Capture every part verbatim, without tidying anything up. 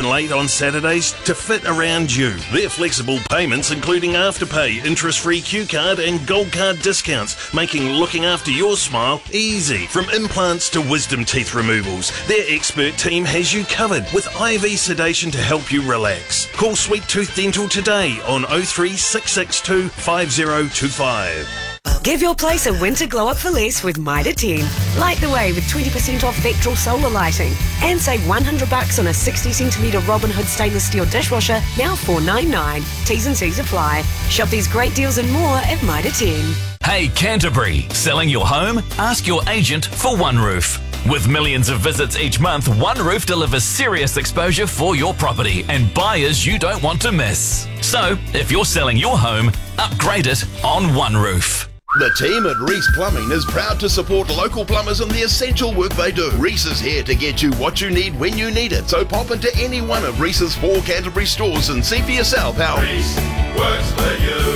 late on Saturdays to fit around you. Their flexible payments, including Afterpay, interest-free Q card and Gold Card discounts, making looking after your smile easy. From implants to wisdom teeth removals, their expert team has you covered with I V sedation to help you relax. Call Sweet Tooth Dental today on oh three six six two five oh two five. Give your place a winter glow up for less with Mitre ten. Light the way with twenty percent off Vectral solar lighting. And save one hundred bucks on a sixty centimetre Robin Hood stainless steel dishwasher, now four ninety-nine. T's and C's apply. Shop these great deals and more at Mitre ten. Hey Canterbury, selling your home? Ask your agent for OneRoof. With millions of visits each month, OneRoof delivers serious exposure for your property and buyers you don't want to miss. So, if you're selling your home, upgrade it on OneRoof. The team at Reese Plumbing is proud to support local plumbers in the essential work they do. Reese is here to get you what you need when you need it. So pop into any one of Reese's four Canterbury stores and see for yourself how Reese works for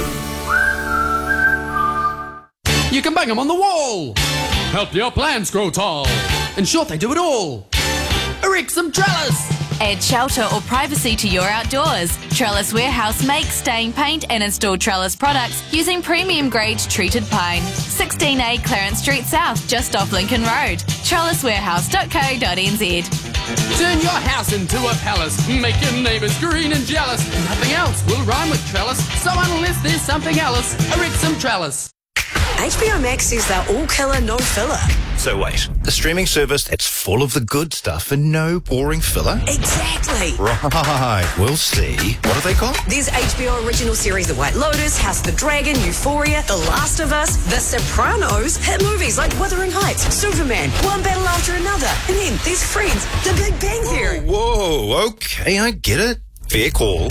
you. You can bang them on the wall. Help your plants grow tall. In short, they do it all. Erect some trellis. Add shelter or privacy to your outdoors. Trellis Warehouse makes, stain, paint and install trellis products using premium grade treated pine. sixteen A Clarence Street South, just off Lincoln Road. trellis warehouse dot co dot n z. Turn your house into a palace. Make your neighbours green and jealous. Nothing else will rhyme with trellis. So unless there's something else, erect some trellis. H B O Max says they're all killer, no filler. So wait, a streaming service that's full of the good stuff and no boring filler? Exactly. Right, we'll see. What have they got? There's H B O original series The White Lotus, House of the Dragon, Euphoria, The Last of Us, The Sopranos, hit movies like Wuthering Heights, Superman, one battle after another, and then there's Friends, The Big Bang Theory. Whoa, whoa, okay, I get it. Fair call.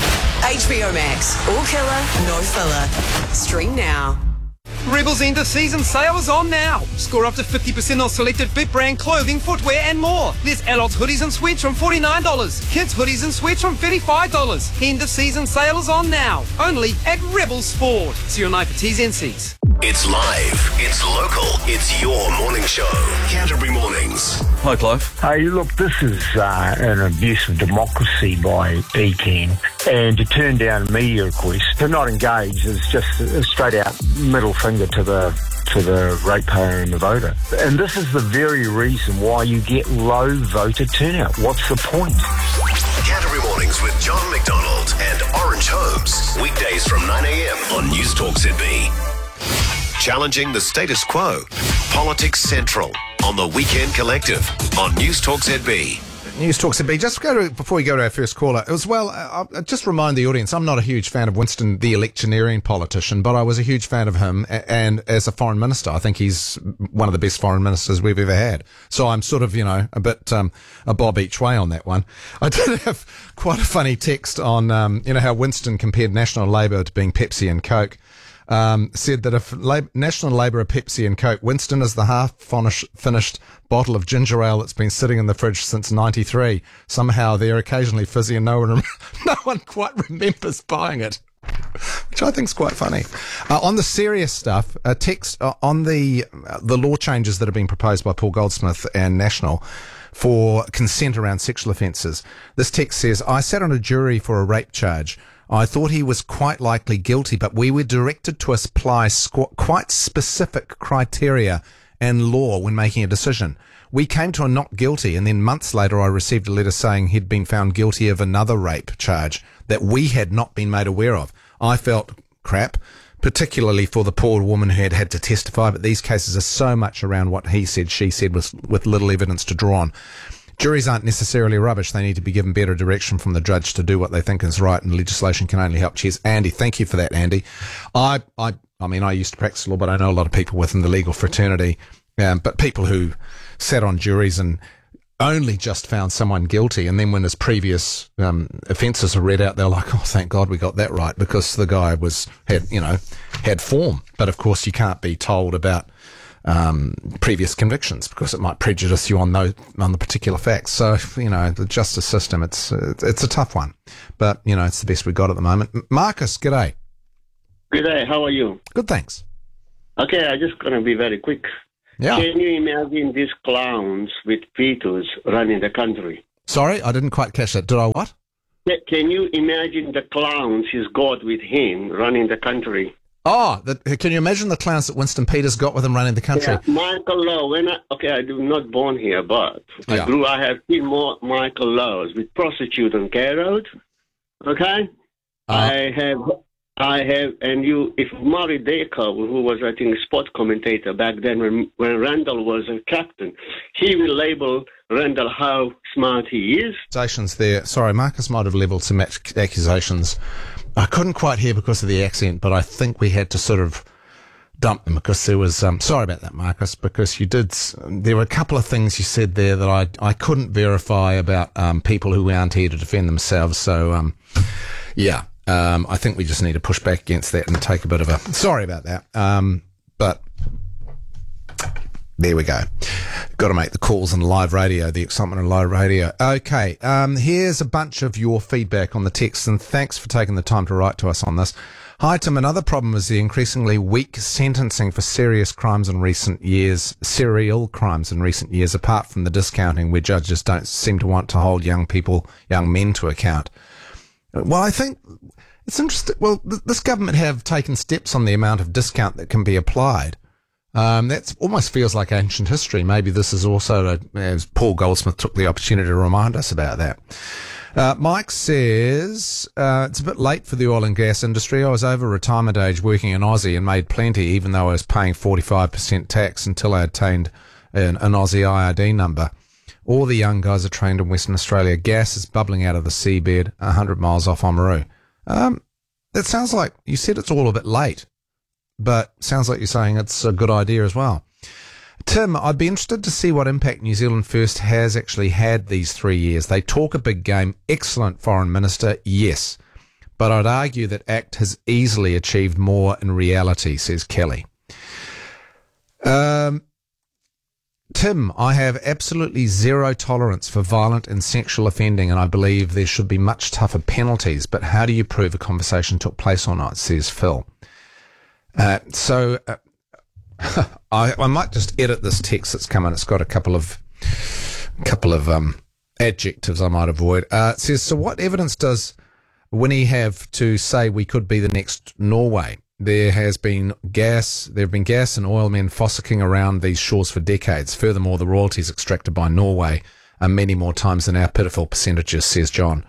H B O Max, all killer, no filler. Stream now. Rebel's end of season sale is on now. Score up to fifty percent on selected Bit brand clothing, footwear and more. There's adults hoodies and sweats from forty-nine dollars. Kids hoodies and sweats from thirty-five dollars. End of season sale is on now. Only at Rebel Sport. See your night for T's and C's. it's live, it's local, it's your morning show. Canterbury Mornings. Hi, Clive. Hey, look, this is uh, an abuse of democracy by B ten, and to turn down media requests, to not engage is just a straight out middle finger to the to the ratepayer and the voter. And this is the very reason why you get low voter turnout. What's the point? Canterbury Mornings with John McDonald and Orange Holmes. Weekdays from nine a.m. on News Talk Z B. Challenging the status quo. Politics Central on the Weekend Collective on News Talk Z B. News Talk Z B. Just go to, before we go to our first caller, as well, uh, I'll just remind the audience, I'm not a huge fan of Winston, the electioneering politician, but I was a huge fan of him. And as a foreign minister, I think he's one of the best foreign ministers we've ever had. So I'm sort of, you know, a bit um, a bob each way on that one. I did have quite a funny text on, um, you know, how Winston compared National Labour to being Pepsi and Coke. Um, said that if Lab- National Labour are Pepsi and Coke, Winston is the half-finished bottle of ginger ale that's been sitting in the fridge since ninety-three. Somehow they're occasionally fizzy and no one, no one quite remembers buying it, which I think is quite funny. Uh, on the serious stuff, a text uh, on the uh, the law changes that are being proposed by Paul Goldsmith and National for consent around sexual offences. This text says, I sat on a jury for a rape charge. I thought he was quite likely guilty, but we were directed to apply squ- quite specific criteria and law when making a decision. We came to a not guilty, and then months later I received a letter saying he'd been found guilty of another rape charge that we had not been made aware of. I felt crap, particularly for the poor woman who had had to testify, but these cases are so much around what he said, she said, with, with little evidence to draw on. Juries aren't necessarily rubbish. They need to be given better direction from the judge to do what they think is right, and legislation can only help. Cheers. Andy, thank you for that, Andy. I, I, I mean, I used to practice law, but I know a lot of people within the legal fraternity, um, but people who sat on juries and only just found someone guilty, and then when his previous um, offences are read out, they're like, oh, thank God we got that right, because the guy was had, you know, had form. But of course, you can't be told about Um, previous convictions because it might prejudice you on those on the particular facts. So, you know, the justice system, it's it's a tough one, but you know, it's the best we've got at the moment. Marcus, g'day. G'day, how are you? Good, thanks. Okay, I'm just going to be very quick. Yeah. Can you imagine these clowns with fetus running the country? Sorry, I didn't quite catch that. Did I what? Can you imagine the clowns he's got with him running the country? Oh, the, can you imagine the clowns that Winston Peters got with him running the country? Yeah, Michael Lowe. When I, okay, I was not born here, but Yeah. I grew. I have seen more Michael Lowe's with prostitute on Care Road. Okay, Uh, I have, I have, and you. If Murray Dacre, who was I think sport commentator back then when when Randall was a captain, he will label Randall how smart he is. Accusations there. Sorry, Marcus might have levelled some ac- accusations. I couldn't quite hear because of the accent, but I think we had to sort of dump them because there was. Um, sorry about that, Marcus, because you did. There were a couple of things you said there that I I couldn't verify about um, people who aren't here to defend themselves. So um, yeah, um, I think we just need to push back against that and take a bit of a. Sorry about that, um, but. There we go. Got to make the calls on live radio, the excitement on live radio. Okay, um, here's a bunch of your feedback on the text, and thanks for taking the time to write to us on this. Hi, Tim. Another problem is the increasingly weak sentencing for serious crimes in recent years, serial crimes in recent years, apart from the discounting where judges don't seem to want to hold young people, young men to account. Well, I think it's interesting. Well, th- this government have taken steps on the amount of discount that can be applied. Um, that almost feels like ancient history. Maybe this is also, a, as Paul Goldsmith took the opportunity to remind us about that. Uh, Mike says, uh, it's a bit late for the oil and gas industry. I was over retirement age working in Aussie and made plenty, even though I was paying forty-five percent tax until I attained an, an Aussie I R D number. All the young guys are trained in Western Australia. Gas is bubbling out of the seabed one hundred miles off Oamaru. Um, that sounds like, you said it's all a bit late. But sounds like you're saying it's a good idea as well. Tim, I'd be interested to see what impact New Zealand First has actually had these three years. They talk a big game. Excellent foreign minister, yes. But I'd argue that ACT has easily achieved more in reality, says Kelly. Um, Tim, I have absolutely zero tolerance for violent and sexual offending, and I believe there should be much tougher penalties. But how do you prove a conversation took place or not, says Phil. Uh, so uh, I, I might just edit this text that's come in. It's got a couple of couple of um, adjectives I might avoid. Uh, it says, so what evidence does Winnie have to say we could be the next Norway? There has been gas, there have been gas and oil men fossicking around these shores for decades. Furthermore, the royalties extracted by Norway are many more times than our pitiful percentages, says John.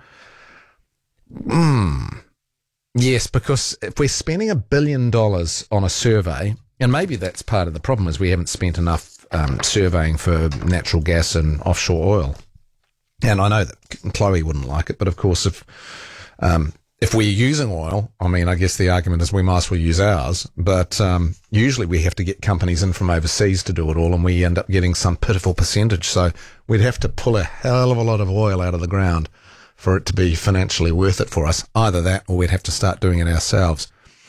Hmm. Yes, because if we're spending a billion dollars on a survey, and maybe that's part of the problem is we haven't spent enough um, surveying for natural gas and offshore oil. And I know that Chloe wouldn't like it, but of course, if um, if we're using oil, I mean, I guess the argument is we might as well use ours. But um, usually we have to get companies in from overseas to do it all, and we end up getting some pitiful percentage. So we'd have to pull a hell of a lot of oil out of the ground for it to be financially worth it for us. Either that or we'd have to start doing it ourselves.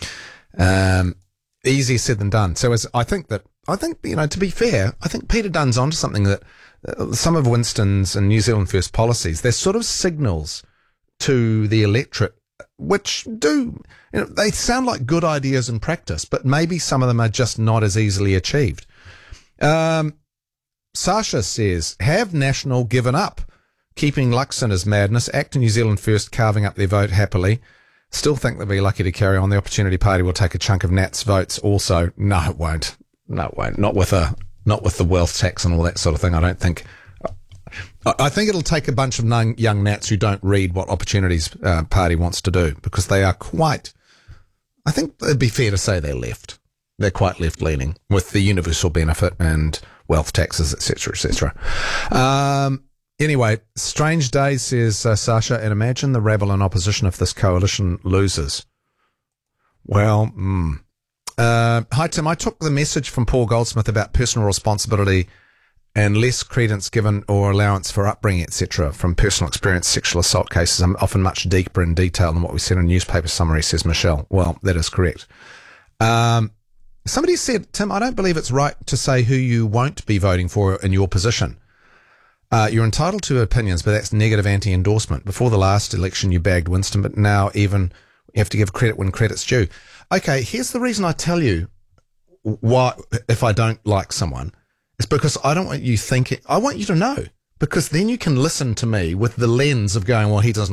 Um, easier said than done. So as I think that, I think, you know, to be fair, I think Peter Dunn's onto something that uh, some of Winston's and New Zealand First policies, they're sort of signals to the electorate, which do, you know, they sound like good ideas in practice, but maybe some of them are just not as easily achieved. Um, Sasha says, have National given up? Keeping Luxon as madness, ACT and New Zealand First carving up their vote happily. Still think they'll be lucky to carry on. The Opportunity Party will take a chunk of Nat's votes also. No, it won't. No, it won't. Not with a, not with the wealth tax and all that sort of thing. I don't think. I, I think it'll take a bunch of young, young Nats who don't read what Opportunity's uh, party wants to do, because they are quite, I think it'd be fair to say they're left. They're quite left-leaning with the universal benefit and wealth taxes, et cetera, et cetera. Um, Anyway, strange days, says uh, Sasha, and imagine the rabble in opposition if this coalition loses. Well, mm. uh, hi, Tim. I took the message from Paul Goldsmith about personal responsibility and less credence given or allowance for upbringing, et cetera. From personal experience, sexual assault cases are often much deeper in detail than what we said in newspaper summary, says Michelle. Well, that is correct. Um, somebody said, Tim, I don't believe it's right to say who you won't be voting for in your position. Uh, you're entitled to opinions, but that's negative anti-endorsement. Before the last election, you bagged Winston, but now even you have to give credit when credit's due. Okay, here's the reason I tell you why, if I don't like someone, it's because I don't want you thinking, I want you to know Because then you can listen to me with the lens of going, well, he doesn't